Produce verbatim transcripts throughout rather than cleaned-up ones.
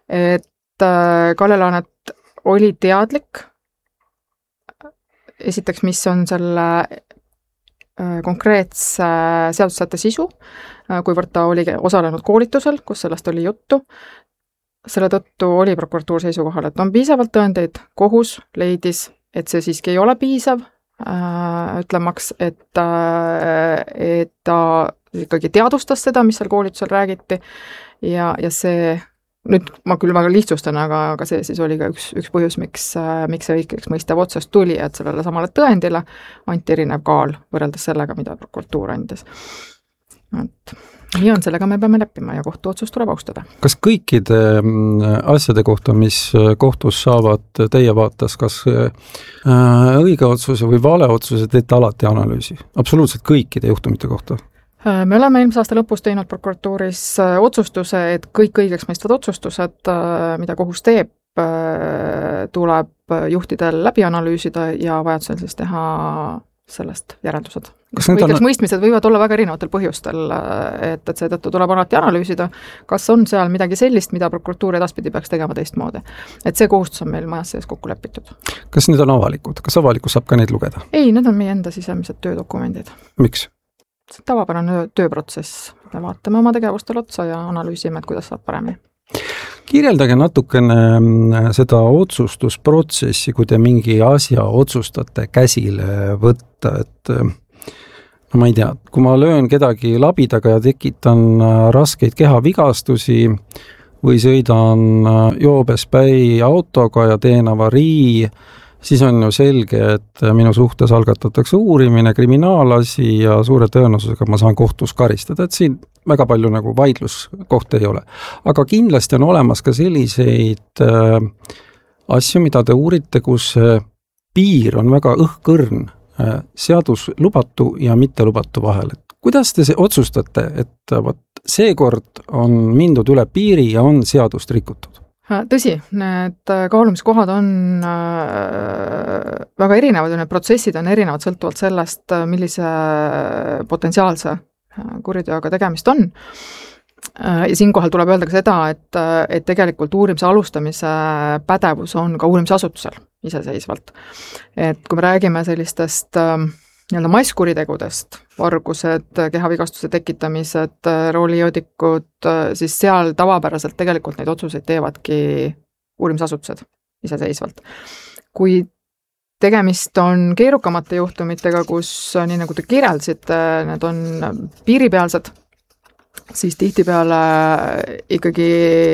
et Kalle Laanet oli teadlik, esiteks, mis on selle konkreetse seadussätte sisu, kuivõrd ta oli osalenud koolitusel, kus sellest oli juttu. Selle tõttu oli prokuratuur seisukohal, et on piisavalt tõendeid, kohus leidis, et see siiski ei ole piisav, ütlemaks, et, et ta ikkagi teadvustas seda, mis seal koolitusel räägiti ja, ja see, nüüd ma küll väga lihtsustan, aga, aga see siis oli ka üks, üks põhjus, miks, miks see õigeks mõistev otsest tuli, et sellele samale tõendile anti erinev kaal võrreldes sellega, mida prokuratuur andis. Et nii on, sellega me peame leppima ja kohtuotsus tuleb austada. Kas kõikide asjade kohta, mis kohtus saavad teie vaates, kas õige otsuse või vale otsuse teete alati analüüsi? Absoluutselt kõikide juhtumite kohta? Me oleme eelmise aasta lõpus teinud prokuratuuris otsustuse, et kõik õigeks mõistvad otsustused, mida kohus teeb, tuleb juhtidel läbi analüüsida ja vajadusel siis teha sellest järeldused. Õigeks mõistmised võivad olla väga erinevatel põhjustel, et, et seetõttu tuleb alati analüüsida, kas on seal midagi sellist, mida prokuratuur edaspidi peaks tegema teistmoodi. Et see kohustus on meil majas sees kokku lepitud. Kas need on avalikud? Kas avalikkus saab ka neid lugeda? Ei, need on meie enda sisemised töödokumendid. Miks? See tavapärane tööprotsess. Me vaatame oma tegevustel otsa ja analüüsime, et kuidas saab paremini. Kirjeldage natukene seda otsustusprotsessi, kui te mingi asja otsustate käsile võtta, et no ma ei tea, kui ma löön kedagi labidaga ja tekitan raskeid kehavigastusi või sõidan joobes päi autoga ja teen avarii, siis on ju selge, et minu suhtes algatatakse uurimine, kriminaalasi ja suure tõenäosusega ma saan kohtus karistada, et siin väga palju nagu vaidluskohta ei ole. Aga kindlasti on olemas ka selliseid äh, asju, mida te uurite, kus äh, piir on väga õhkõrn äh, seadus lubatu ja mitte lubatu vahel. Et kuidas te otsustate, et võt, seekord on mindud üle piiri ja on seadust rikutud? Tõsi, need kaalumiskohad on väga erinevad ja need protsessid on erinevad sõltuvalt sellest, millise potentsiaalse kuriteoga tegemist on. Ja siinkohal tuleb öelda ka seda, et, et tegelikult uurimise alustamise pädevus on ka uurimisasutusel iseseisvalt. Et kui me räägime sellistest nii-öelda masskuritegudest, vargused, kehavigastuse tekitamised, roolijoodikud, siis seal tavapäraselt tegelikult neid otsuseid teevadki uurimisasutused iseseisvalt. Kui tegemist on keerukamate juhtumitega, kus, nii nagu te kirjeldasite, need on piiripealsed, siis tihtipeale ikkagi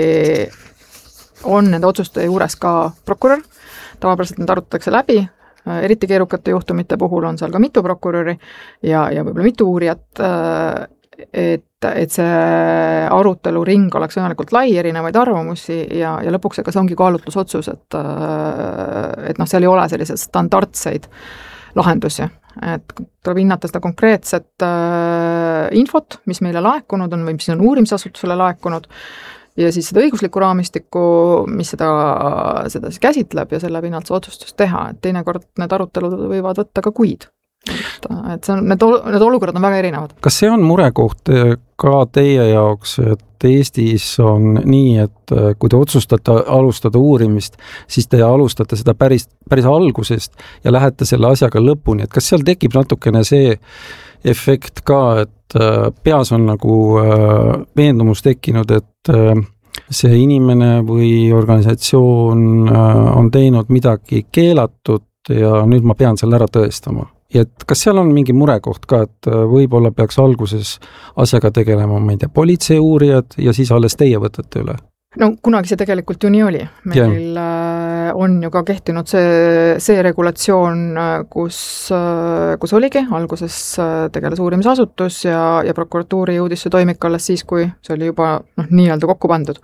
on nende otsuste juures ka prokurör. Tavapäraselt need arutatakse läbi, eriti keerukate juhtumite puhul on seal ka mitu prokuröri ja, ja võib-olla mitu uurijat, et, et see aruteluring oleks võimalikult lai, erinevaid arvamusi ja, ja lõpuks ega see ongi kaalutlusotsus, et, et noh, seal ei ole selliseid standardseid lahendusi. Et tuleb hinnata seda konkreetset infot, mis meile laekunud on või mis on uurimisasutusele laekunud ja siis seda õiguslikku raamistikku, mis seda, seda siis käsitleb ja selle pinnalt see otsustus teha, et teinekord need arutelud võivad võtta ka kuid. Et, et see on, need, need olukorrad on väga erinevad. Kas see on murekoht ka teie jaoks, et Eestis on nii, et kui te otsustate alustada uurimist, siis te alustate seda päris, päris algusest ja lähete selle asjaga lõpuni, et kas seal tekib natukene see efekt ka, et peas on nagu veendumus tekkinud, et see inimene või organisatsioon on teinud midagi keelatud ja nüüd ma pean selle ära tõestama. Ja et kas seal on mingi murekoht ka, et võib-olla peaks alguses asjaga tegelema, ma ei tea, politsei uurijad ja siis alles teie võtate üle? No kunagi see tegelikult ju nii oli. Meil yeah. on ju ka kehtinud see, see regulatsioon, kus, kus oligi, alguses tegeles uurimisasutus ja, ja prokuratuuri jõudis see toimik alles siis, kui see oli juba noh, nii-öelda kokku pandud.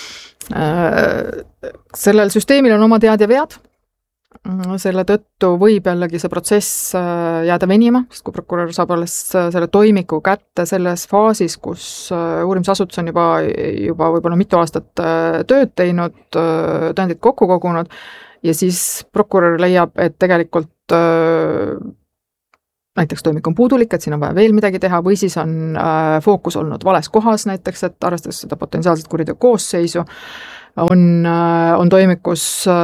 Sellel süsteemil on oma tead ja vead. Selle tõttu võib jällegi see protsess jääda venima, sest kui prokurör saab alles selle toimiku kätte selles faasis, kus uurimisasutus on juba, juba võib-olla mitu aastat tööd teinud, tõendid kokku kogunud ja siis prokurör leiab, et tegelikult näiteks toimik on puudulik, et siin on vaja veel midagi teha või siis on fookus olnud vales kohas näiteks, et arvestades seda potentsiaalset kuriteo koosseisu, on, on toimikus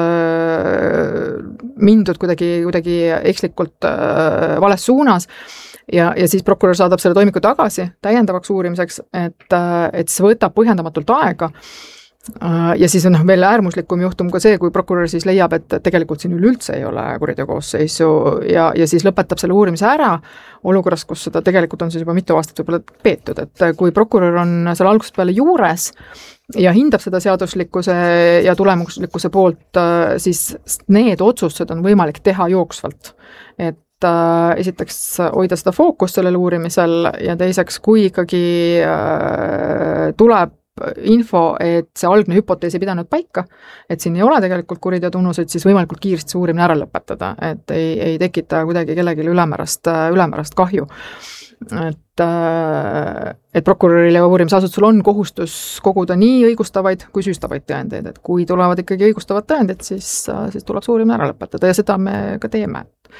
mindud kuidagi, kuidagi ekslikult vales suunas ja, ja siis prokurör saadab selle toimiku tagasi täiendavaks uurimiseks, et, et see võtab põhjendamatult aega. Ja siis on veel äärmuslikum juhtum ka see, kui prokurör siis leiab, et tegelikult siin üleüldse ei ole kuriteokoosseisu ja, ja siis lõpetab selle uurimise ära olukorras, kus seda tegelikult on siis juba mitu aastat võib-olla peetud, et kui prokurör on seal algusest peale juures ja hindab seda seaduslikkuse ja tulemuslikkuse poolt, siis need otsused on võimalik teha jooksvalt. Et äh, esiteks hoida seda fookust sellel uurimisel ja teiseks, kui ikkagi äh, tuleb info, et see algne hüpotees ei pidanud paika, et siin ei ole tegelikult kuriteotunnuseid, siis võimalikult kiiresti see uurimine ära lõpetada, et ei, ei tekita kuidagi kellelegi ülemärast, ülemärast kahju. Et, et prokuröril ja uurimisasutusel on kohustus koguda nii õigustavaid kui süüstavaid tõendeid, et kui tulevad ikkagi õigustavad tõendid, siis, siis tuleb see uurimine ära lõpetada ja seda me ka teeme.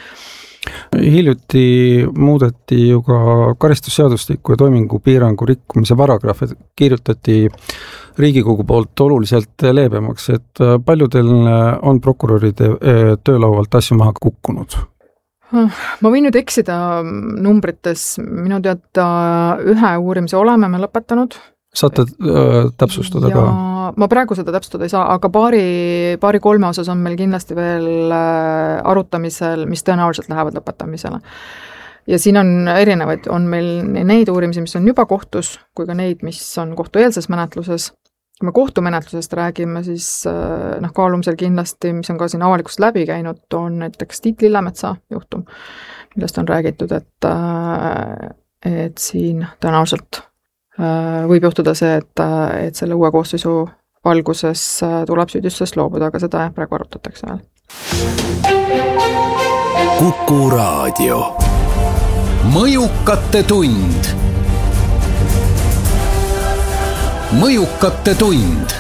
Hiljuti muudeti ju ka karistusseadustiku ja toimingupiirangu rikkumise paragrahve, kirjutati Riigikogu poolt oluliselt leebemaks, et paljudel on prokuröride töölaualt asju maha kukkunud. Ma võin nüüd eksida numbrites, minu teada ühe uurimise oleme me lõpetanud. Saate äh, täpsustada ja ka? Ma praegu seda täpsustada ei saa, aga paari, paari kolme osas on meil kindlasti veel arutamisel, mis tõenäoliselt lähevad lõpetamisele. Ja siin on erinevaid, on meil neid uurimisi, mis on juba kohtus, kui ka neid, mis on kohtueelses menetluses. Kui me kohtumenetlusest räägime, siis noh, kaalumisel kindlasti, mis on ka siin avalikust läbi käinud, on näiteks Tiit Lillemetsa juhtum, millest on räägitud, et, et siin tõenäoliselt võib juhtuda see, et, et selle uue koosseisu valguses tuleb süüdistusest loobuda, aga seda praegu arutatakse veel. Kuku Raadio. Mõjukate tund. Mõjukate tund.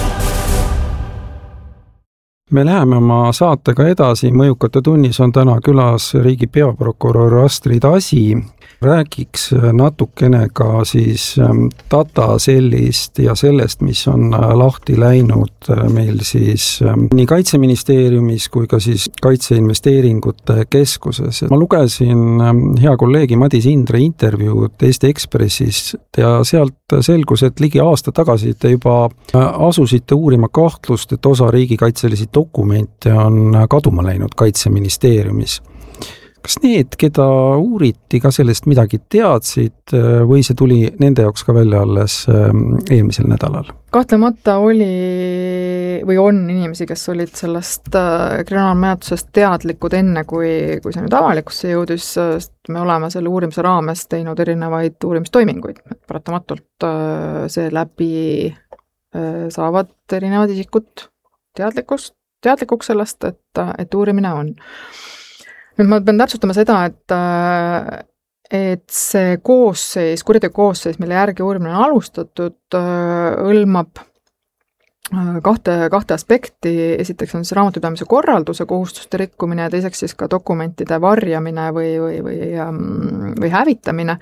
Me läheme oma saatega edasi. Mõjukate tunnis on täna külas riigi peaprokurör Astrid Asi. Räägiks natukene ka siis datasellist ja sellest, mis on lahti läinud meil siis nii Kaitseministeeriumis kui ka siis Kaitseinvesteeringute Keskuses. Ma lugesin hea kolleegi Madis Indre intervjuud Eesti Ekspressis ja sealt selgus, et ligi aasta tagasi te juba asusite uurima kahtlust, et osa riigikaitselisi dokumente on kaduma läinud Kaitseministeeriumis. Kas need, keda uuriti, ka sellest midagi teadsid või see tuli nende jaoks ka välja alles eelmisel nädalal? Kahtlemata oli või on inimesi, kes olid sellest kriminaalmenetlusest teadlikud enne, kui, kui see nüüd avalikusse jõudis, sest me oleme selle uurimise raames teinud erinevaid uurimistoiminguid. Paratamatult see läbi saavad erinevad isikud teadlikust, teadlikuks sellest, et, et uurimine on. Nüüd ma pean täpsustama seda, et, et see koosseis, kuriteo koosseis, mille järgi uurimine on alustatud, hõlmab kahte, kahte aspekti. Esiteks on see raamatupidamise korralduse kohustuste rikkumine ja teiseks siis ka dokumentide varjamine või, või, või, või hävitamine.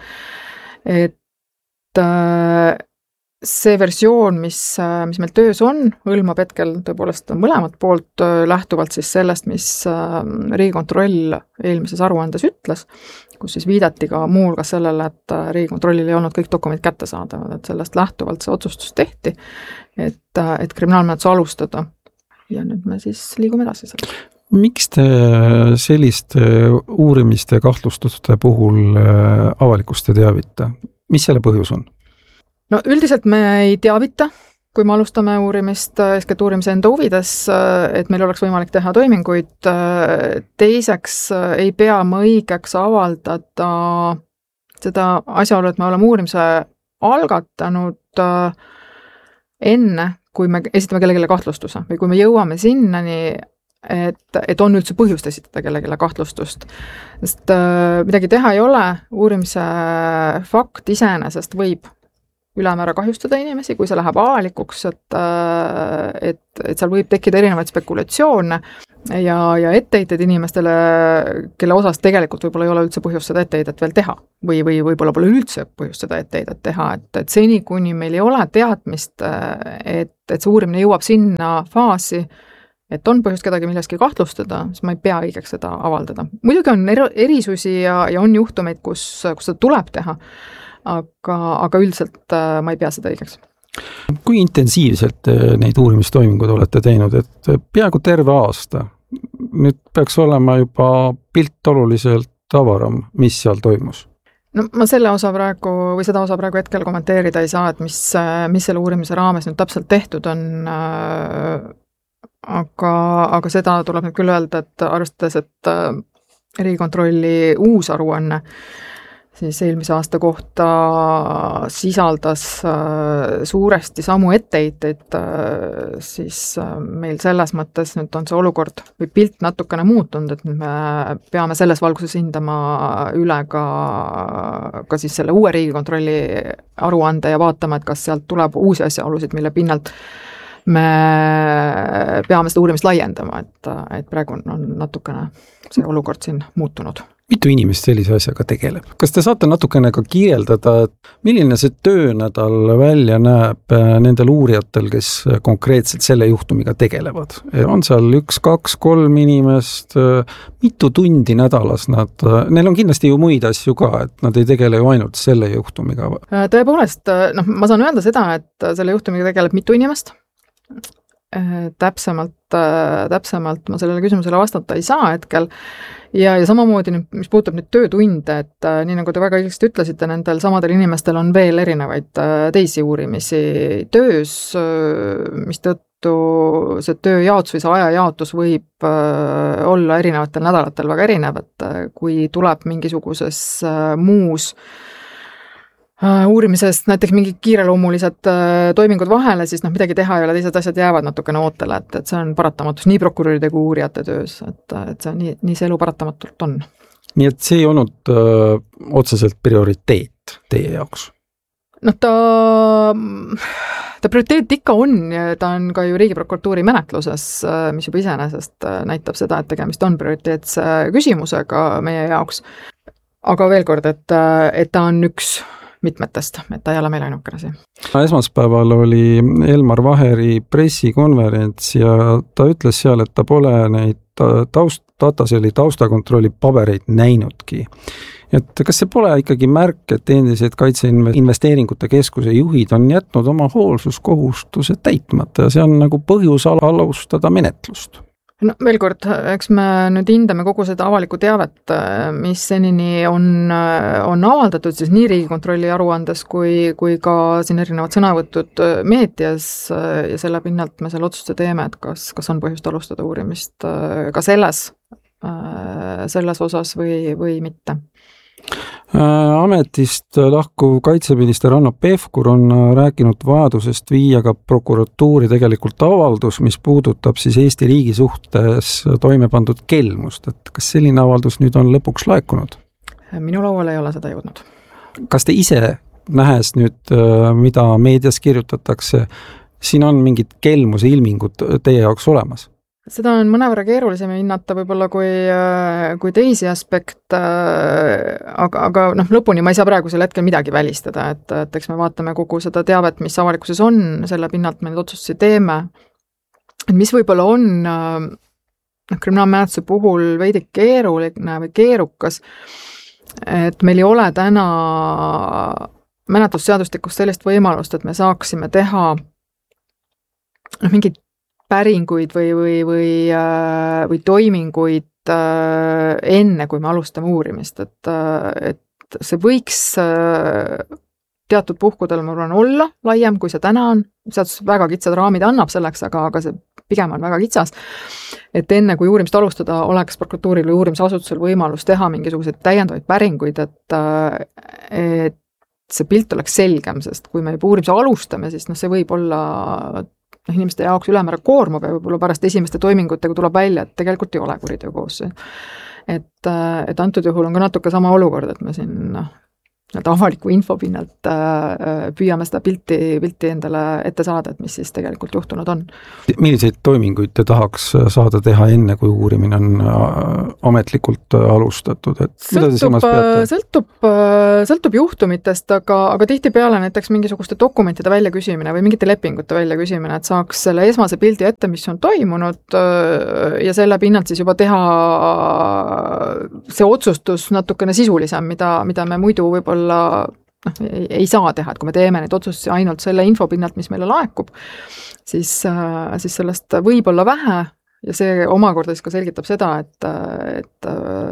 Et see versioon, mis, mis meil töös on, hõlmab hetkel tõepoolest mõlemat poolt lähtuvalt siis sellest, mis Riigikontroll eelmises aruandes ütles, kus siis viidati ka muu hulgas sellele, et Riigikontrollil ei olnud kõik dokumendid kättesaadavad, et sellest lähtuvalt see otsustus tehti, et, et kriminaalmenetlus alustada. Ja nüüd me siis liigume edasi selle. Miks te selliste uurimiste kahtlustuste puhul avalikkust ei teavita? Mis selle põhjus on? No üldiselt me ei teavita, kui me alustame uurimist, eeskätt uurimise enda huvides, et meil oleks võimalik teha toiminguid. Teiseks ei pea ma õigeks avaldada seda asjaolu, et me oleme uurimise algatanud enne, kui me esitame kellegile kahtlustuse või kui me jõuame sinnani, et, et on üldse põhjust esitada kellegile kahtlustust. Sest midagi teha ei ole, uurimise fakt iseenesest võib ülemäära kahjustada inimesi, kui see läheb avalikuks, et, et, et seal võib tekkida erinevaid spekulatsioone ja, ja etteheited inimestele, kelle osas tegelikult võib-olla ei ole üldse põhjust seda etteheidet veel teha või, või võib-olla pole üldse põhjust seda etteheidet teha, et, et seni, kuni meil ei ole teadmist, et, et see uurimine jõuab sinna faasi, et on põhjust kedagi milleski kahtlustada, siis ma ei pea õigeks seda avaldada. Muidugi on er, erisusi ja, ja on juhtumeid, kus, kus seda tuleb teha, aga, aga üldiselt ma ei pea seda õigeks. Kui intensiivselt neid uurimistoiminguid olete teinud, et peaaegu terve aasta, nüüd peaks olema juba pilt oluliselt avaram, mis seal toimus? No ma selle osa praegu, või seda osa praegu hetkel kommenteerida ei saa, et mis, mis selle uurimise raames nüüd täpselt tehtud on, aga, aga seda tuleb nüüd küll öelda, et arvestades, et Riigikontrolli uus aruanne siis eelmise aasta kohta sisaldas suuresti samu etteheiteid, siis meil selles mõttes nüüd on see olukord või pilt natukene muutunud, et me peame selles valguses hindama üle ka, ka siis selle uue Riigikontrolli aruande ja vaatama, et kas sealt tuleb uusi asjaolusid, mille pinnalt me peame seda uurimist laiendama, et, et praegu on natukene see olukord siin muutunud. Mitu inimest sellise asjaga tegeleb? Kas te saate natukene ka kirjeldada, et milline see töönädal välja näeb nendel uurijatel, kes konkreetselt selle juhtumiga tegelevad? On seal üks, kaks, kolm inimest, mitu tundi nädalas nad, neil on kindlasti ju muid asju ka, et nad ei tegele ju ainult selle juhtumiga. Tõepoolest, noh, ma saan öelda seda, et selle juhtumiga tegeleb mitu inimest. Täpsemalt, täpsemalt ma sellele küsimusele vastata ei saa hetkel ja, ja samamoodi, mis puutub nüüd töötunde, et nii nagu te väga õigesti ütlesite, nendel samadel inimestel on veel erinevaid teisi uurimisi töös, mis tõttu see tööjaotus või see ajajaotus võib olla erinevatel nädalatel väga erinev, et kui tuleb mingisuguses muus uurimisest näiteks mingi kiireloomulised toimingud vahele, siis noh, midagi teha ei ole, teised asjad jäävad natukene ootele, et, et see on paratamatus nii prokuröride kui uurijate töös, et, et see nii, nii see elu paratamatult on. Nii et see ei olnud öö, otseselt prioriteet teie jaoks? Noh, ta, ta prioriteet ikka on, ta on ka ju Riigiprokuratuuri menetluses, mis juba iseenesest näitab seda, et tegemist on prioriteetse küsimusega meie jaoks. Aga veel kord, et, et ta on üks mitmetest, et ta ei ole meil ainukene siin. Esmaspäeval oli Elmar Vaheri pressikonverents ja ta ütles seal, et ta pole neid taust, Dataseli taustakontrolli pabereid näinudki. Et kas see pole ikkagi märk, et endised Kaitseinvesteeringute Keskuse juhid on jätnud oma hoolsuskohustuse täitmata ja see on nagu põhjus alustada menetlust? No veel kord, eks me nüüd hindame kogu seda avalikku teavet, mis senini on, on avaldatud siis nii Riigikontrolli aruandes kui, kui ka siin erinevad sõnavõtud meedias ja selle pinnalt me selle otsuse teeme, et kas, kas on põhjust alustada uurimist ka selles, selles osas või, või mitte. Ametist lahkuv kaitseminister Hanno Pevkur on rääkinud vajadusest viia ka prokuratuuri tegelikult avaldus, mis puudutab siis Eesti riigi suhtes toime pandud kelmust, et kas selline avaldus nüüd on lõpuks laekunud? Minu lauale ei ole seda jõudnud. Kas te ise nähes nüüd, mida meedias kirjutatakse, siin on mingid kelmuse ilmingud teie jaoks olemas? Seda on mõnevõrra keerulisem hinnata võib-olla kui, kui teisi aspekte, aga, aga noh, lõpuni ma ei saa praegusel hetkel midagi välistada, et, et eks me vaatame kogu seda teavet, mis avalikkuses on, selle pinnalt me need otsusi teeme. Mis võib-olla on noh, kriminaalmenetluse puhul veidi keeruline või keerukas, et meil ei ole täna menetlusseadustikust sellist võimalust, et me saaksime teha noh, mingid päringuid või, või, või, või toiminguid enne, kui me alustame uurimist, et, et see võiks teatud puhkudel, ma arvan, olla laiem, kui see täna on, seadus väga kitsad raamid annab selleks, aga, aga see pigem on väga kitsas, et enne, kui uurimist alustada, oleks prokuratuuril või uurimisasutusel võimalus teha mingisuguseid täiendavaid päringuid, et, et see pilt oleks selgem, sest kui me juba uurimise alustame, siis noh, see võib olla noh, inimeste jaoks ülemäära koormab ja võib-olla pärast esimeste toimingutega tuleb välja, et tegelikult ei ole kuriteokoosseis. Et, et antud juhul on ka natuke sama olukord, et me siin noh, nii-öelda avaliku info pinnalt äh, püüame seda pilti, pilti endale ette saada, et mis siis tegelikult juhtunud on. Milliseid toiminguid te tahaks saada teha enne, kui uurimine on ametlikult alustatud? Et sõltub, sõltub, sõltub juhtumitest, aga, aga tihtipeale näiteks mingisuguste dokumentide väljaküsimine või mingite lepingute väljaküsimine, et saaks selle esmase pildi ette, mis on toimunud ja selle pinnalt siis juba teha see otsustus natukene sisulisem, mida, mida me muidu võib olla noh, ei, ei saa teha, et kui me teeme neid otsustusi ainult selle info pinnalt, mis meile laekub, siis, siis sellest võib olla vähe ja see omakorda siis ka selgitab seda, et, et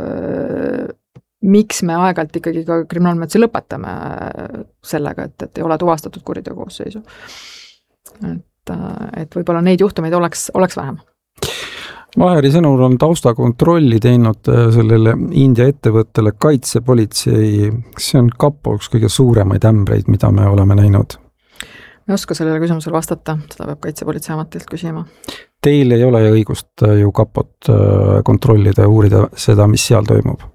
miks me aeg-ajalt ikkagi ka kriminaalmenetluse lõpetame sellega, et, et ei ole tuvastatud kuriteokoosseisu. Et, et võib-olla neid juhtumeid oleks, oleks vähem. Vaheri sõnul on taustakontrolli teinud sellele India ettevõttele kaitsepolitsei, see on kapo üks kõige suuremaid ämbreid, mida me oleme näinud. Ma ei oska sellele küsimusele vastata, seda peab kaitsepolitseiametilt küsima. Teil ei ole õigust ju kapot kontrollida ja uurida seda, mis seal toimub?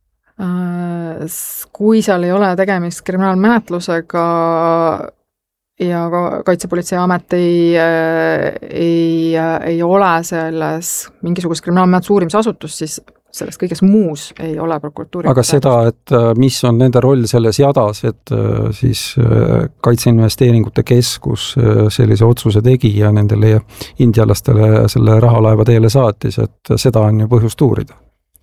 Kui seal ei ole tegemist kriminaalmenetlusega ja kaitsepolitseiamet ei, ei, ei ole selles mingisugust kriminaalmenetluse uurimisasutus, siis selles kõiges muus ei ole prokuratuuri. Aga seda, et mis on nende roll selles jadas, et siis kaitseinvesteeringute keskus sellise otsuse tegi ja nendele indialastele selle rahalaeva teele saatis, et seda on ju põhjust uurida.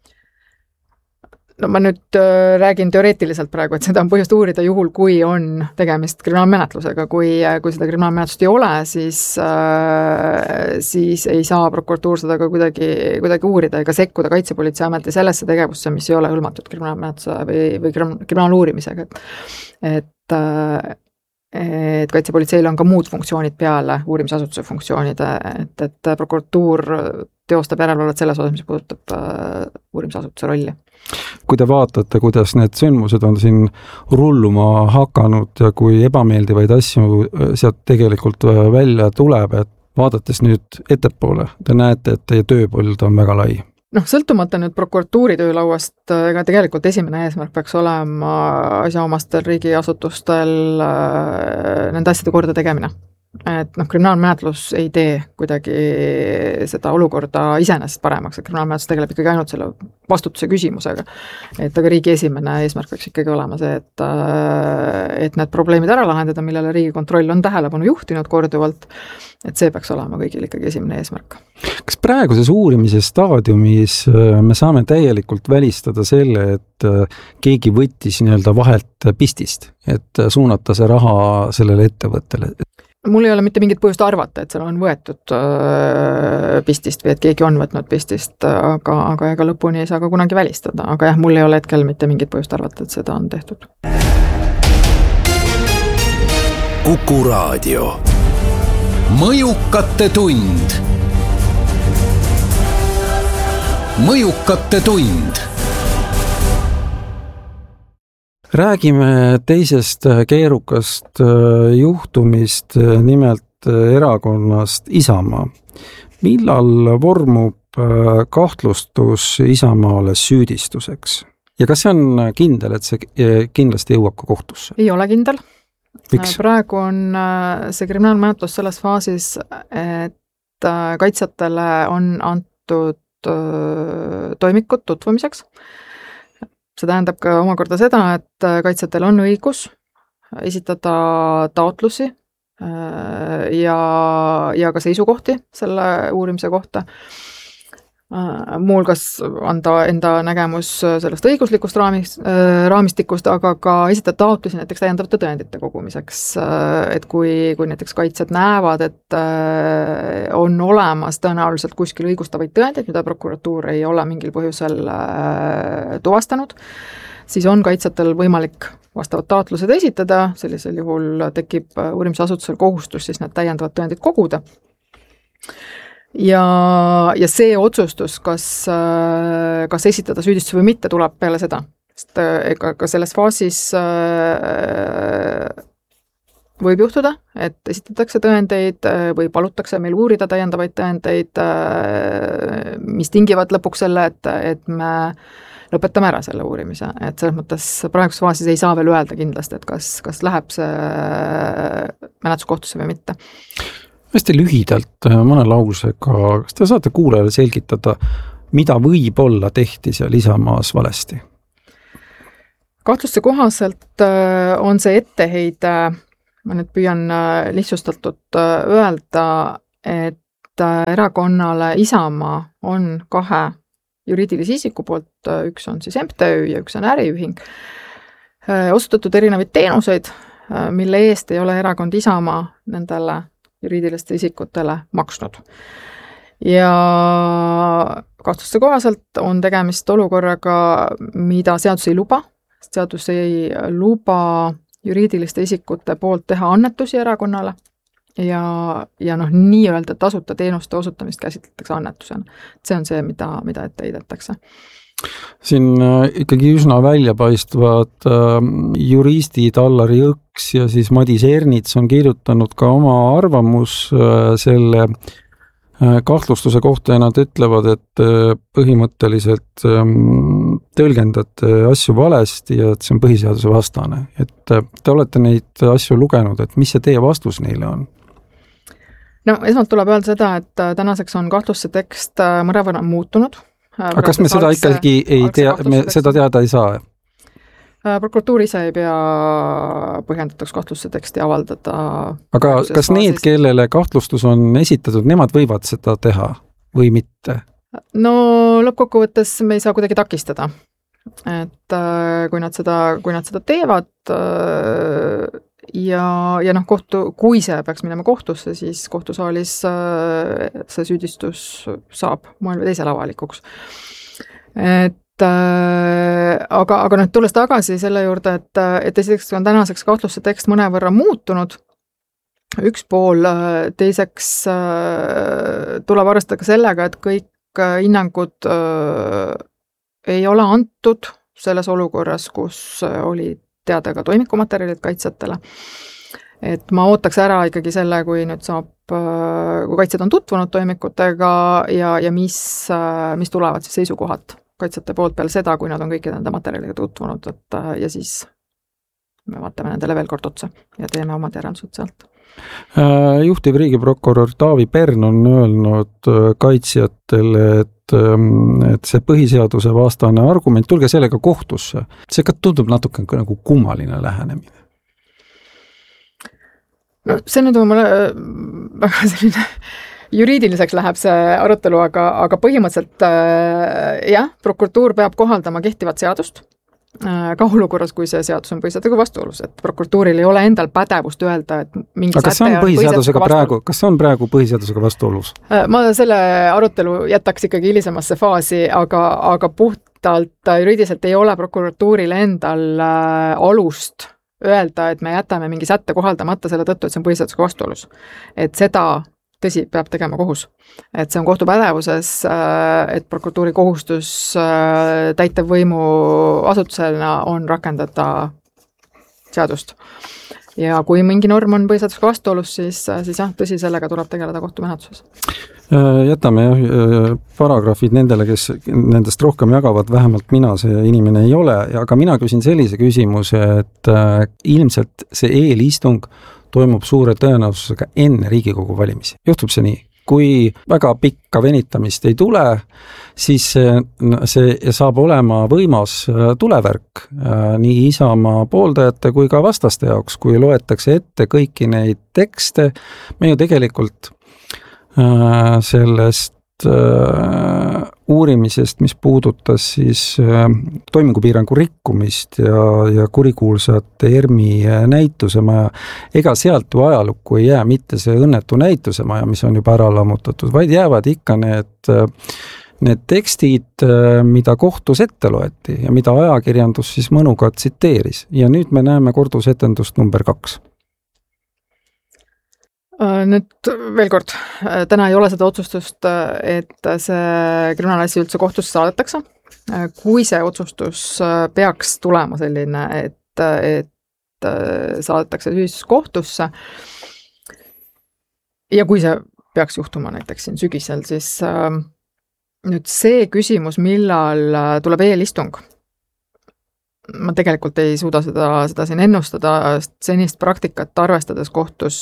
No ma nüüd räägin teoreetiliselt praegu, et seda on põhjust uurida juhul, kui on tegemist kriminaalmenetlusega. Kui, kui seda kriminaalmenetlust ei ole, siis, siis ei saa prokuratuur seda ka kuidagi, kuidagi uurida ega sekkuda kaitsepolitseiameti sellesse tegevusse, mis ei ole hõlmatud kriminaalmenetluse või, või kriminaaluurimisega. Et, et kaitsepolitseil on ka muud funktsioonid peale uurimisasutuse funktsioonide, et, et prokuratuur teostab järelevalvet selles osas, mis puudutab uurimisasutuse rolli. Kui te vaatate, kuidas need sündmused on siin rulluma hakanud ja kui ebameeldivaid asju sealt tegelikult välja tuleb, et vaadates nüüd ettepoole, te näete, et teie tööpõld on väga lai. Noh, sõltumata nüüd prokuratuuri töölauast, ega tegelikult esimene eesmärk peaks olema asjaomastel riigiasutustel nende asjade korda tegemine. Et noh, kriminaalmenetlus ei tee kuidagi seda olukorda iseenesest paremaks, et kriminaalmenetlus tegeleb ikkagi ainult selle vastutuse küsimusega. Et aga riigi esimene eesmärk peaks ikkagi olema see, et, et need probleemid ära lahendada, millele Riigikontroll on tähelepanu juhtinud korduvalt, et see peaks olema kõigil ikkagi esimene eesmärk. Kas praeguses uurimise staadiumis me saame täielikult välistada selle, et keegi võttis nii-öelda vahelt pistist, et suunata see raha sellele ettevõttele? Mul ei ole mitte mingit põhjust arvata, et seal on võetud pistist või et keegi on võtnud pistist, aga, aga ega lõpuni ei saa ka kunagi välistada. Aga jah, mul ei ole hetkel mitte mingit põhjust arvata, et seda on tehtud. Kuku Raadio. Mõjukate tund. Mõjukate tund. Räägime teisest keerukast juhtumist, nimelt erakonnast Isamaa. Millal vormub kahtlustus Isamaale süüdistuseks? Ja kas see on kindel, et see kindlasti jõuab ka kohtusse? Ei ole kindel. Miks? Praegu on see kriminaalmenetlus selles faasis, et kaitsjatele on antud toimikud tutvumiseks. See tähendab ka omakorda seda, et kaitsjatel on õigus esitada taotlusi ja, ja ka seisukohti selle uurimise kohta. Muuhulgas anda enda nägemus sellest õiguslikust raamis, raamistikust, aga ka esitada taotlusi näiteks täiendavate tõendite kogumiseks. Et kui, kui näiteks kaitsjad näevad, et on olemas tõenäoliselt kuskil õigustavaid tõendeid, mida prokuratuur ei ole mingil põhjusel tuvastanud, siis on kaitsjatel võimalik vastavad taotlused esitada, sellisel juhul tekib uurimisasutusel kohustus siis need täiendavad tõendid koguda. Ja, ja see otsustus, kas, kas esitada süüdistus või mitte, tuleb peale seda. Sest ega ka selles faasis võib juhtuda, et esitatakse tõendeid või palutakse meil uurida täiendavaid tõendeid, mis tingivad lõpuks selle, et, et me lõpetame ära selle uurimise, et selles mõttes praeguses faasis ei saa veel öelda kindlasti, et kas, kas läheb see menetluskohtusse või mitte. Hästi lühidalt mõne lausega, kas te saate kuulajale selgitada, mida võib-olla tehti seal Isamaas valesti? Kahtluste kohaselt on see etteheide, ma nüüd püüan lihtsustatult öelda, et erakonnale Isamaa on kahe juriidilise isiku poolt, üks on siis M T Ü ja üks on äriühing, osutatud erinevaid teenuseid, mille eest ei ole erakond Isamaa nendele juriidiliste isikutele maksnud. Ja kahtluste kohaselt on tegemist olukorraga, mida seadus ei luba, seadus ei luba juriidiliste isikute poolt teha annetusi erakonnale ja, ja noh, nii-öelda tasuta teenuste osutamist käsitletakse annetusena. See on see, mida, mida ette heidetakse. Siin ikkagi üsna väljapaistvad juristid Allar Jõks ja siis Madis Ernits on kirjutanud ka oma arvamus selle kahtlustuse kohta ja nad ütlevad, et põhimõtteliselt tõlgendate asju valesti ja et see on põhiseaduse vastane. Et te olete neid asju lugenud, et mis see teie vastus neile on? No esmalt tuleb öelda seda, et tänaseks on kahtluse tekst mõnevõrra muutunud. Aga kas me seda algse, ikkagi ei tea, me seda teada ei saa? Prokuratuur ise ei pea põhjendataks kahtluse teksti avaldada. Aga kas need, kellele kahtlustus on esitatud, nemad võivad seda teha või mitte? No lõppkokkuvõttes me ei saa kuidagi takistada. Et kui nad seda, kui nad seda teevad ja, ja noh, kohtu, kui see peaks minema kohtusse, siis kohtusaalis see süüdistus saab moel või teisel avalikuks. Et aga, aga nüüd tulles tagasi selle juurde, et, et esiteks on tänaseks kahtluse tekst mõnevõrra muutunud, üks pool, teiseks tuleb arvestada ka sellega, et kõik hinnangud ei ole antud selles olukorras, kus oli teada ka toimikumaterjalid kaitsjatele. Et ma ootaks ära ikkagi selle, kui nüüd saab, kui kaitsjad on tutvunud toimikutega ja, ja mis, mis tulevad siis seisukohad kaitsjate poolt peale seda, kui nad on kõikide nende materjaliga tutvunud, et ja siis me vaatame nendele veel kord otsa ja teeme omad järeldused sealt. Juhtiv riigiprokurör Taavi Pern on öelnud kaitsjatele, et, et see põhiseaduse vastane argument, tulge sellega kohtusse. See ka tundub natuke nagu kummaline lähenemine. No see nüüd on mulle väga selline juriidiliseks läheb see arutelu, aga, aga põhimõtteliselt äh, jah, prokuratuur peab kohaldama kehtivat seadust äh, ka olukorras, kui see seadus on põhiseadusega vastuolus, et prokuratuuril ei ole endal pädevust öelda, et mingi aga kas see on põhiseadusega praegu, kas see on praegu põhiseadusega vastuolus? Äh, ma selle arutelu jätaks ikkagi hilisemasse faasi, aga, aga puhtalt juriidiliselt ei ole prokuratuuril endal äh, alust öelda, et me jätame mingi sätte kohaldamata selle tõttu, et see on põhiseadusega vastuolus. Et seda tõsi, peab tegema kohus. Et see on kohtupädevuses, et prokuratuuri kohustus täitevvõimu asutusena on rakendada seadust. Ja kui mingi norm on põhiseadusega vastuolus, siis, siis jah, tõsi, sellega tuleb tegeleda kohtumenetluses. Jätame jah, paragrahvid nendele, kes nendest rohkem jagavad, vähemalt mina see inimene ei ole, aga mina küsin sellise küsimuse, et ilmselt see eelistung toimub suure tõenäosusega enne Riigikogu valimisi. Juhtub see nii? Kui väga pikka venitamist ei tule, siis see saab olema võimas tulevärk nii Isamaa pooldajate kui ka vastaste jaoks, kui loetakse ette kõiki neid tekste. Me ju tegelikult sellest uurimisest, mis puudutas siis toimingupiirangu rikkumist ja, ja kurikuulsat ERMi näitusemaja. Ega sealt ju ajalukku ei jää mitte see õnnetu näitusemaja, mis on juba ära lammutatud, vaid jäävad ikka need, need tekstid, mida kohtus ette loeti ja mida ajakirjandus siis mõnuga tsiteeris. Ja nüüd me näeme kordusetendust number kaks. Nüüd veel kord, täna ei ole seda otsustust, et see kriminaalasja üldse kohtusse saadetakse. Kui see otsustus peaks tulema selline, et, et saadetakse ühiskohtusse. Ja kui see peaks juhtuma näiteks siin sügisel, siis nüüd see küsimus, millal tuleb eelistung, ma tegelikult ei suuda seda, seda siin ennustada, senist praktikat arvestades kohtus,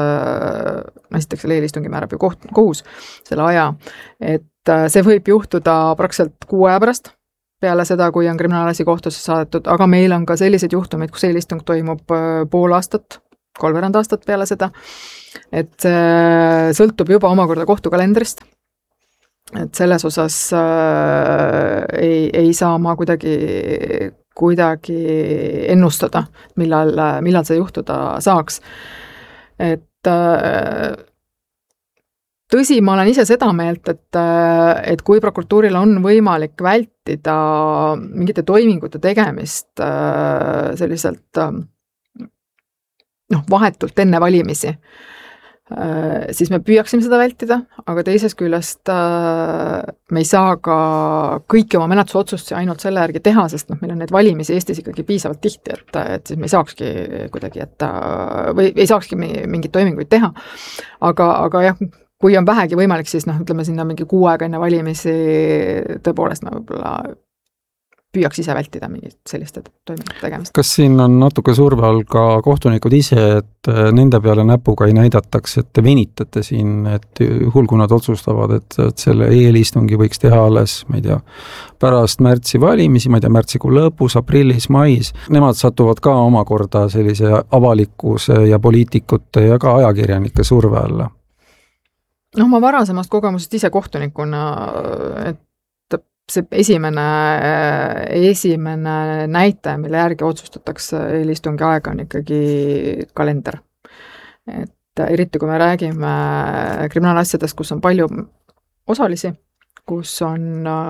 esiteks selle eelistungi määrab ju koht, kohus selle aja, et see võib juhtuda praktiliselt kuu aja pärast, peale seda, kui on kriminaalasi kohtusse saadetud, aga meil on ka sellised juhtumid, kus eelistung toimub pool aastat, kolmveerand aastat peale seda, et see sõltub juba omakorda kohtukalendrist, et selles osas äh, ei, ei saa ma kuidagi, kuidagi ennustada, millal, millal see juhtuda saaks. Et äh, tõsi, ma olen ise seda meelt, et, et kui prokuratuuril on võimalik vältida mingite toimingute tegemist äh, selliselt äh, noh, vahetult enne valimisi, siis me püüaksime seda vältida, aga teisest küljest me ei saa ka kõiki oma menetlusotsust ainult selle järgi teha, sest noh, meil on neid valimisi Eestis ikkagi piisavalt tihti, et, et siis me ei saakski kuidagi jätta või ei saakski mingeid toiminguid teha. Aga, aga jah, kui on vähegi võimalik, siis noh, ütleme sinna mingi kuu aega enne valimisi tõepoolest me võib-olla püüaks ise vältida mingit selliste toimingute tegemist. Kas siin on natuke surve all ka kohtunikud ise, et nende peale näpuga ei näidataks, et te venitate siin, et juhul kui nad otsustavad, et, et selle eelistungi võiks teha alles, ma ei tea, pärast märtsi valimisi, ma ei tea, märtsikuu lõpus, aprillis, mais, nemad satuvad ka omakorda sellise avalikkuse ja poliitikute ja ka ajakirjanike surve alla? No ma varasemast kogemusest ise kohtunikuna, et see esimene, esimene näitaja, mille järgi otsustatakse eelistungi aega on ikkagi kalender. Et eriti kui me räägime kriminaalasjadest, kus on palju osalisi, kus on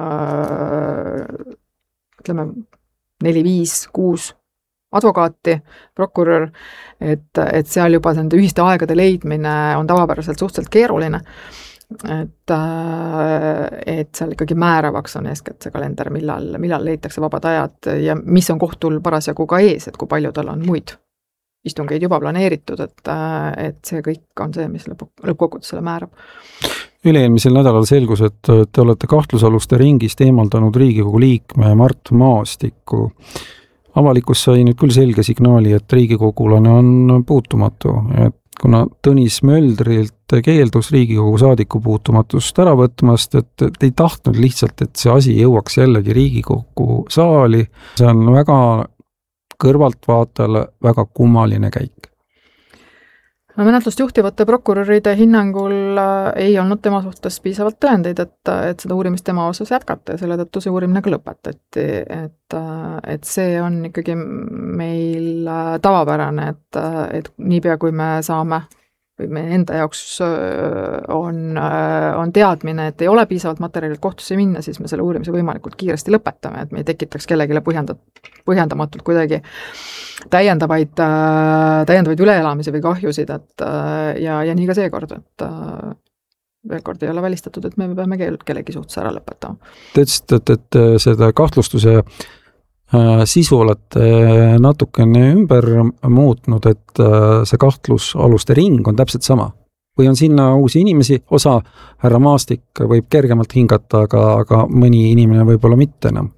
ütleme neli, viis, kuus advokaati, prokurör, et, et seal juba nende ühiste aegade leidmine on tavapäraselt suhteliselt keeruline. Et, et seal ikkagi määravaks on eeskätt see kalender, millal, millal leitakse vabad ajad ja mis on kohtul parasjagu ka ees, et kui palju tal on muid istungeid juba planeeritud, et, et see kõik on see, mis lõpu, lõppkokkuvõttes selle määrab. Üle-eelmisel nädalal selgus, et te olete kahtlusaluste ringist eemaldanud Riigikogu liikme Mart Maastiku. Avalikkus sai nüüd küll selge signaali, et riigikogulane on puutumatu, et kuna Tõnis Möldrilt keeldus Riigikogu saadiku puutumatust ära võtmast, et ei tahtnud lihtsalt, et see asi jõuaks jällegi Riigikogu saali. See on väga kõrvaltvaatajale väga kummaline käik. No, menetlust juhtivate prokuröride hinnangul ei olnud tema suhtes piisavalt tõendeid, et, et seda uurimist tema osas jätkata ja selle tõttu see uurimine ka lõpetati, et, et see on ikkagi meil tavapärane, et, et niipea kui me saame või meie enda jaoks on, on teadmine, et ei ole piisavalt materjalilt kohtusse minna, siis me selle uurimise võimalikult kiiresti lõpetame, et me ei tekitaks kellegile põhjendat, põhjendamatult kuidagi täiendavaid, täiendavaid üleelamisi või kahjusid, et ja, ja nii ka seekord, et veel kord ei ole välistatud, et me peame kellegi suhtes ära lõpetama. Te ütlesite, et, et seda kahtlustuse sisu olete natukene ümber muutnud, et see kahtlusaluste ring on täpselt sama. Või on sinna uusi inimesi, osa härra Maastik võib kergemalt hingata, aga, aga mõni inimene võib-olla mitte enam?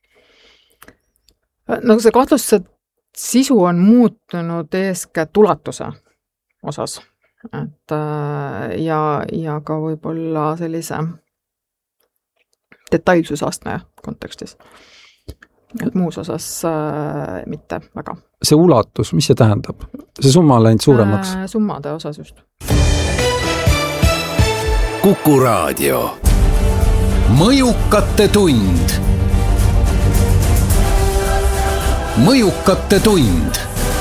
No see kahtlustuse sisu on muutunud eeskätt ulatuse osas. Et, ja, ja ka võib-olla sellise detailsusastme kontekstis. Et muus osas äh, mitte väga. See ulatus, mis see tähendab? See summa on läinud suuremaks? Äh, summade osas just. Kuku Raadio. Mõjukate tund. Mõjukate tund.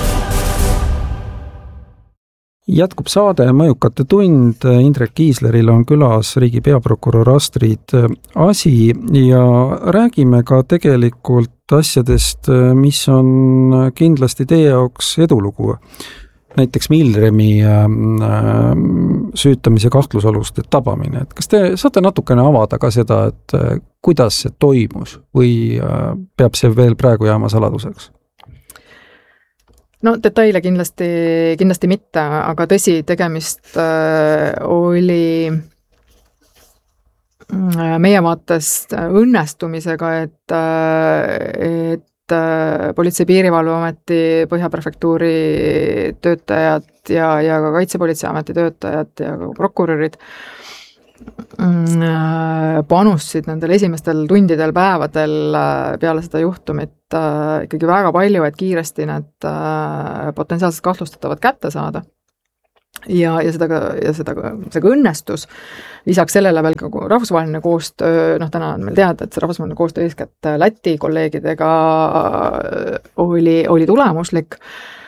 Jätkub saade Mõjukate tund. Indrek Kiisleril on külas riigi peaprokurör Astrid Asi ja räägime ka tegelikult asjadest, mis on kindlasti teie jaoks edulugu. Näiteks Milremi süütamise kahtlusaluste tabamine. Et kas te saate natukene avada ka seda, et kuidas see toimus või peab see veel praegu jääma saladuseks? no detaile kindlasti, kindlasti mitte, aga tõsi, tegemist äh, oli meie vaatest õnnestumisega, et, et Politsei- Piirivalveameti Põhjaprefektuuri töötajad ja, ja ka Kaitsepolitseiameti töötajad ja ka prokurörid panustasid nendel esimestel tundidel, päevadel peale seda juhtumit ikkagi väga palju, et kiiresti need potentsiaalsed kahtlustatavad kätte saada. Ja, ja seda, ja seda, see ka õnnestus. Lisaks sellele veel ka rahvusvaheline koostöö, noh täna on meil teada, et see rahvusvaheline koostöö eeskätt Läti kolleegidega oli, oli tulemuslik.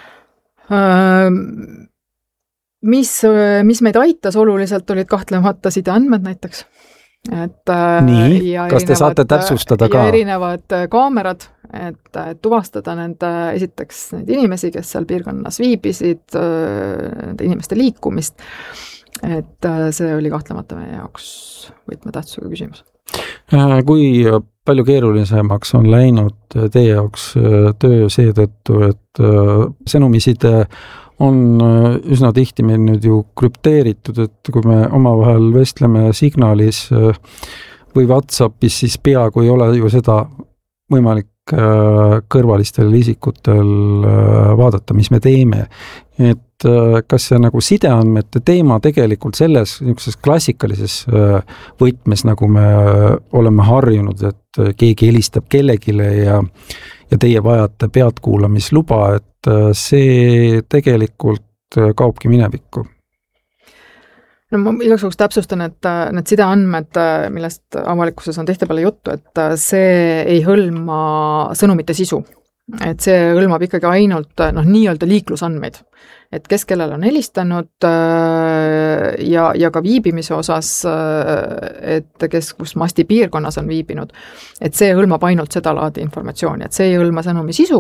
Mis, mis meid aitas oluliselt, olid kahtlemata sideandmed näiteks. Et, nii, kas te saate täpsustada ka? Ja erinevad kaamerad, et, et tuvastada nende, esiteks neid inimesi, kes seal piirkonnas viibisid, nende inimeste liikumist, et see oli kahtlemata meie jaoks võtmetähtsusega küsimus. Kui palju keerulisemaks on läinud teie jaoks töö seetõttu, et sõnumiside on üsna tihti meil nüüd ju krüpteeritud, et kui me omavahel vestleme Signalis või WhatsAppis, siis peaaegu ei ole ju seda võimalik kõrvalistel isikutel vaadata, mis me teeme. Et kas see nagu sideandmete teema tegelikult selles niisuguses klassikalises võtmes, nagu me oleme harjunud, et keegi helistab kellegile ja ja teie vajate peadkuulamisluba, et see tegelikult kaobki minevikku? No ma igaks juhuks täpsustan, et need sideandmed, millest avalikkuses on tihtipeale juttu, et see ei hõlma sõnumite sisu. Et see hõlmab ikkagi ainult noh, nii-öelda liiklusandmeid. Et kes kellel on helistanud ja, ja ka viibimise osas, et kes kus masti piirkonnas on viibinud, et see hõlmab ainult seda laadi informatsiooni, et see ei hõlma sõnumi sisu.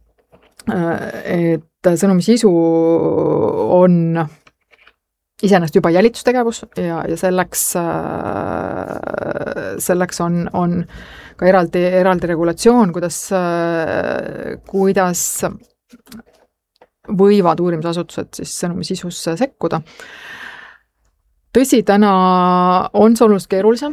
Et sõnumi sisu on iseenesest juba jälitustegevus ja, ja selleks, selleks on, on ka eraldi, eraldi regulatsioon, kuidas, kuidas võivad uurimisasutused siis sõnumi sisusse sekkuda. Tõsi, täna on see oluliselt keerulisem.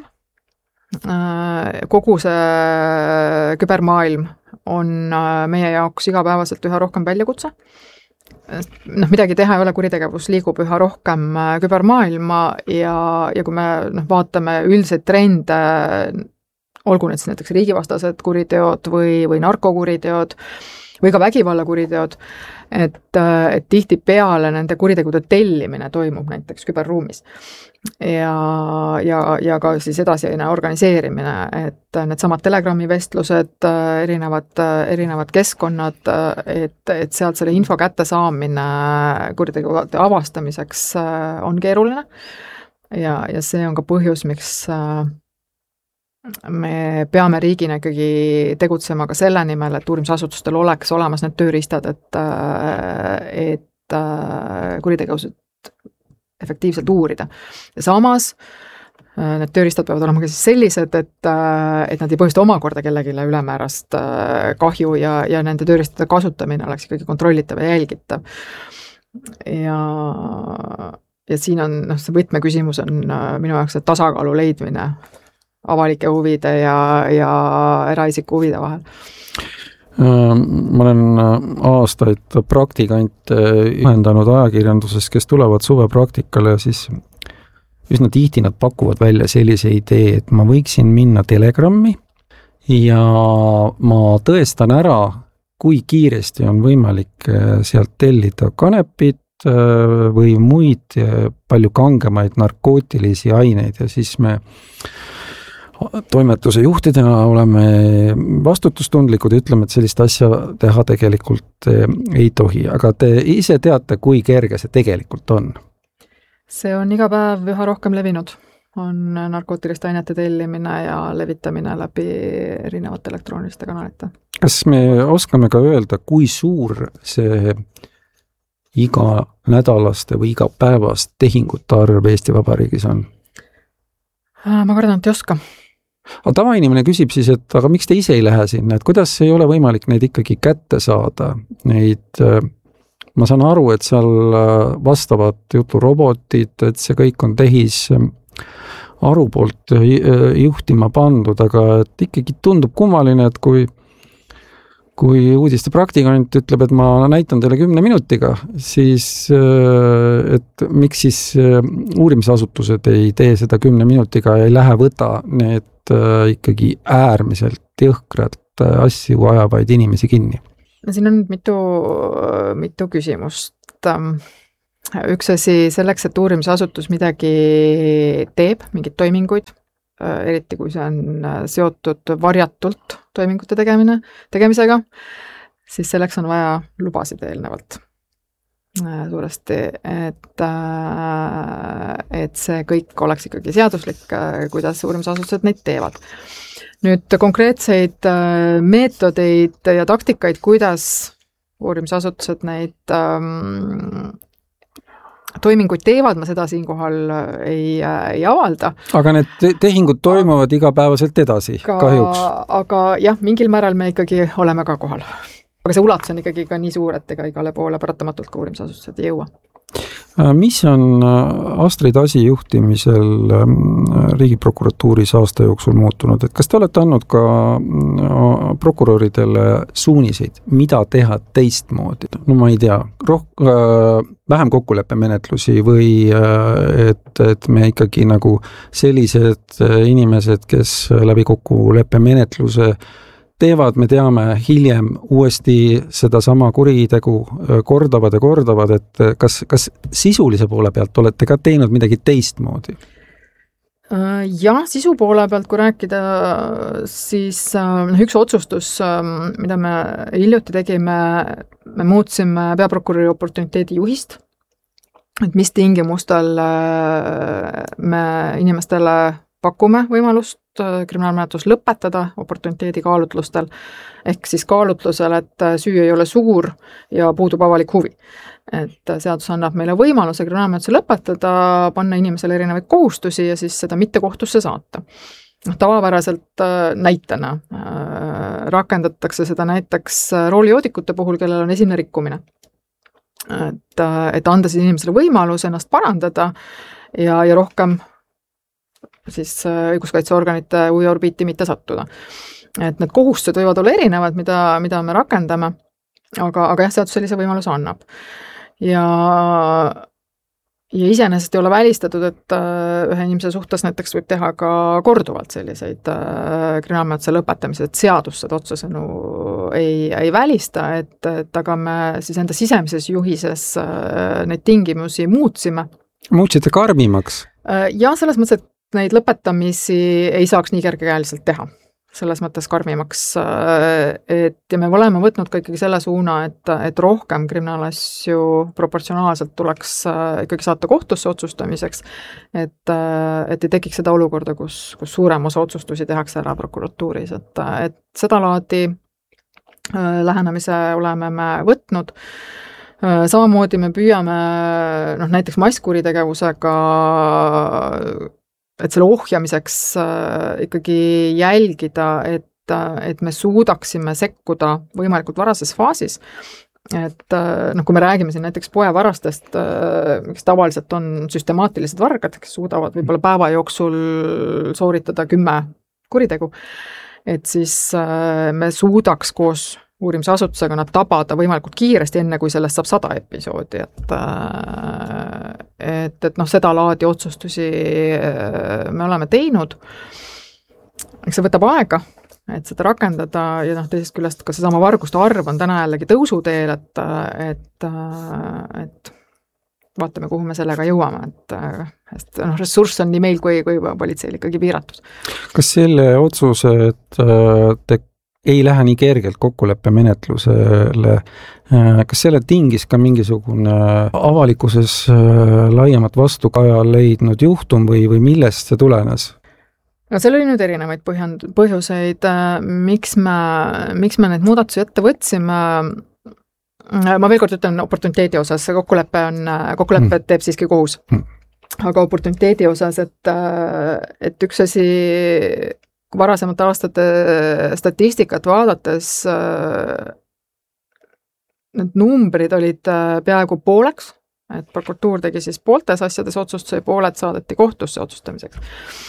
Kogu see kübermaailm on meie jaoks igapäevaselt üha rohkem väljakutse. Noh, midagi teha ei ole, kuritegevus liigub üha rohkem kübermaailma ja, ja kui me noh, vaatame üldiseid trende, olgu need siis näiteks riigivastased kuriteod või, või narkokuriteod või ka vägivallakuriteod, et, et tihti peale nende kuritegude tellimine toimub näiteks küberruumis. Ja, ja, ja ka siis edasine organiseerimine, et need samad Telegrami vestlused, erinevad, erinevad keskkonnad, et, et sealt selle info kätte saamine kuritegude avastamiseks on keeruline. Ja, ja see on ka põhjus, miks me peame riigina ikkagi tegutsema ka selle nimel, et uurimisasutustel oleks olemas need tööriistad, et, et kuritegevused efektiivselt uurida. Ja samas need tööriistad peavad olema ka siis sellised, et, et nad ei põhjusta omakorda kellegile ülemäärast kahju ja, ja nende tööriistade kasutamine oleks ikkagi kontrollitav ja jälgitav. Ja, ja siin on, noh, see võtmeküsimus on minu jaoks see tasakaalu leidmine avalike huvide ja, ja eraisiku huvide vahel. Ma olen aastaid praktikante ühendanud ajakirjanduses, kes tulevad suvepraktikale ja siis üsna tihti nad pakuvad välja sellise idee, et ma võiksin minna Telegrammi ja ma tõestan ära, kui kiiresti on võimalik sealt tellida kanepit või muid palju kangemaid narkootilisi aineid ja siis me toimetuse juhtidena oleme vastutustundlikud ja ütleme, et sellist asja teha tegelikult ei tohi, aga te ise teate, kui kerge see tegelikult on? See on iga päev üha rohkem levinud. On narkootiliste ainete tellimine ja levitamine läbi erinevate elektrooniliste kanalite. Kas me oskame ka öelda, kui suur see iga nädalaste või iga päevast tehingute arv Eesti Vabariigis on? Ma kardan, et ei oska. Aga tavainimene küsib siis, et aga miks te ise ei lähe sinna, et kuidas ei ole võimalik neid ikkagi kätte saada, neid ma saan aru, et seal vastavad jutu robotid, et see kõik on tehis aru poolt juhtima pandud, aga et ikkagi tundub kummaline, et kui kui uudiste praktikant ütleb, et ma näitan teile kümne minutiga, siis et miks siis uurimisasutused ei tee seda kümne minutiga ja ei lähe võta need ikkagi äärmiselt jõhkralt asju ajavaid inimesi kinni? Siin on mitu, mitu küsimust. Üks asi selleks, et uurimisasutus midagi teeb, mingid toiminguid, eriti kui see on seotud varjatult toimingute tegemine, tegemisega, siis selleks on vaja lubasid eelnevalt suuresti, et, et see kõik oleks ikkagi seaduslik, kuidas uurimisasutused neid teevad. Nüüd konkreetseid meetodeid ja taktikaid, kuidas uurimisasutused neid ähm, toiminguid teevad, ma seda siinkohal ei, ei avalda. Aga need tehingud toimuvad igapäevaselt edasi, ka, kahjuks. Aga jah, mingil määral me ikkagi oleme ka kohal. Aga see ulatus on ikkagi ka nii suur, et ega igale poole paratamatult ka uurimisasutused ei jõua. Mis on Astrid Asi juhtimisel Riigiprokuratuuris aasta jooksul muutunud? Et kas te olete andnud ka prokuröridele suuniseid, mida teha teistmoodi? No ma ei tea, roh- äh, vähem kokkuleppemenetlusi või et, et me ikkagi nagu sellised inimesed, kes läbi kokkuleppemenetluse teevad, me teame hiljem uuesti seda sama kuritegu kordavad ja kordavad, et kas, kas sisulise poole pealt olete ka teinud midagi teistmoodi? Jah, sisu poole pealt, kui rääkida, siis üks otsustus, mida me hiljuti tegime, me muutsime peaprokuröri oportuniteedi juhist, et mis tingimustel me inimestele pakume võimalust kriminaalmenetlus lõpetada oportuniteedi kaalutlustel, ehk siis kaalutlusel, et süü ei ole suur ja puudub avalik huvi. Et seadus annab meile võimaluse kriminaalmenetluse lõpetada, panna inimesele erinevaid kohustusi ja siis seda mitte kohtusse saata. Tavapäraselt näitena rakendatakse seda näiteks roolijoodikute puhul, kellel on esimene rikkumine. Et, et anda siis inimesele võimalus ennast parandada ja, ja rohkem siis õiguskaitseorganite uiorbiiti mitte sattuda. Et need kohustused võivad olla erinevad, mida, mida me rakendame, aga, aga jah, seadus sellise võimaluse annab. Ja, ja iseenesest ei ole välistatud, et ühe inimese suhtes näiteks võib teha ka korduvalt selliseid kriminaalmenetluse lõpetamised, et seadus seda otsesõnu ei, ei välista, et, et aga me siis enda sisemises juhises neid tingimusi muutsime. Muutsite karmimaks? Ja selles mõttes, et neid lõpetamisi ei saaks nii kergekäeliselt teha. Selles mõttes karmimaks, et ja me oleme võtnud ka ikkagi selle suuna, et, et rohkem kriminaalasju proportsionaalselt tuleks ikkagi saata kohtusse otsustamiseks, et, et ei tekiks seda olukorda, kus, kus suurem osa otsustusi tehakse ära prokuratuuris, et, et seda laadi lähenemise oleme me võtnud. Samamoodi me püüame noh, näiteks masskuritegevusega, et selle ohjamiseks ikkagi jälgida, et, et me suudaksime sekkuda võimalikult varases faasis. Et noh, kui me räägime siin näiteks poevarastest, kes tavaliselt on süstemaatilised vargad, kes suudavad võib-olla päeva jooksul sooritada kümme kuritegu, et siis me suudaks koos uurimisasutusega nad tabada võimalikult kiiresti, enne kui sellest saab sada episoodi, et, et, et noh, seda laadi otsustusi me oleme teinud. Eks see võtab aega, et seda rakendada ja noh, teisest küljest ka seesama varguste arv on täna jällegi tõusuteel, et, et, et vaatame, kuhu me sellega jõuame, et, et noh, ressurss on nii meil kui, kui politseil ikkagi piiratud. Kas selle otsuse, et te ei lähe nii kergelt kokkuleppemenetlusele, kas selle tingis ka mingisugune avalikkuses laiemat vastukaja leidnud juhtum või, või millest see tulenes? No seal oli nüüd erinevaid põhjand, põhjuseid, miks me, miks me neid muudatusi ette võtsime. Ma veel kord ütlen oportuniteedi osas, see kokkulepe on, kokkuleppe mm. teeb siiski kohus. Mm. Aga oportuniteedi osas, et, et üks asi varasemate aastate statistikat vaadates need numbrid olid peaaegu pooleks, et prokuratuur tegi siis pooltes asjades otsust, see pooled saadeti kohtusse otsustamiseks.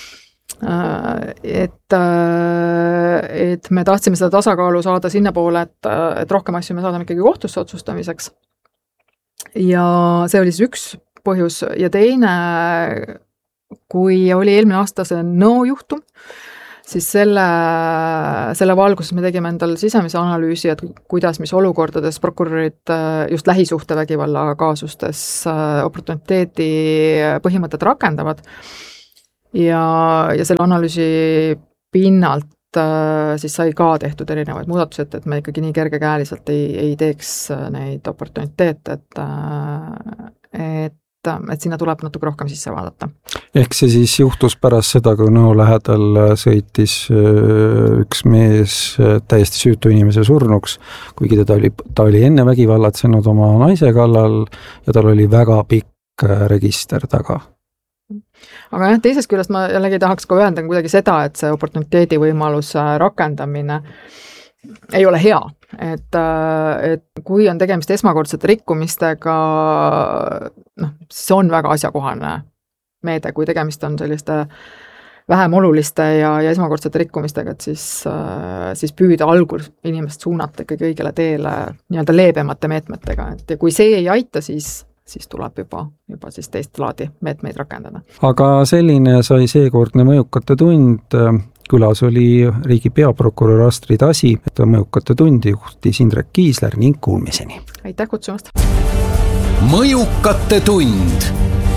Et, et me tahtsime seda tasakaalu saada sinna poole, et, et rohkem asju me saadame ikkagi kohtusse otsustamiseks. Ja see oli siis üks põhjus ja teine, kui oli eelmine aasta see Nõo juhtum, siis selle, selle valguses me tegime endal sisemise analüüsi, et kuidas, mis olukordades prokurörid just lähisuhtevägivalla kaasustes oportuniteedi põhimõtted rakendavad. Ja, ja selle analüüsi pinnalt siis sai ka tehtud erinevaid muudatused, et me ikkagi nii kergekäeliselt ei, ei teeks neid oportuniteete, et, et et sinna tuleb natuke rohkem sisse vaadata. Ehk see siis juhtus pärast seda, kui Nõo lähedal sõitis üks mees täiesti süütu inimese surnuks, kuigi ta oli, ta oli enne vägivallatsenud oma naise kallal ja tal oli väga pikk register taga. Aga jah, teisest küljest ma jällegi tahaks ka öelda kuidagi seda, et see oportuniteedi võimaluse rakendamine ei ole hea, et, et kui on tegemist esmakordsete rikkumistega, noh, siis on väga asjakohane meede, kui tegemist on selliste vähem oluliste ja, ja esmakordsete rikkumistega, et siis, siis püüda algul inimest suunata ikkagi õigele teele nii-öelda leebemate meetmetega, et ja kui see ei aita, siis siis tuleb juba, juba siis teist laadi meetmeid rakendada. Aga selline sai seekordne mõjukate tund. Külas oli riigi peaprokurör Astrid Asi, et mõjukate tundi juhtis Indrek Kiisler ning kuulmiseni. Aitäh kutsumast! Mõjukate tund.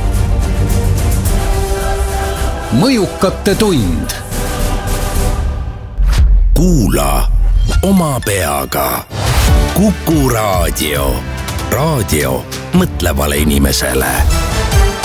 Mõjukate tund. Kuula oma peaga. Kuku Raadio. Raadio mõtlevale inimesele.